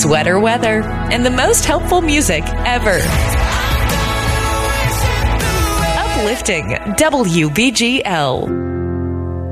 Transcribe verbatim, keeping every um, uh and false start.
sweater weather, and the most helpful music ever. Uplifting W B G L.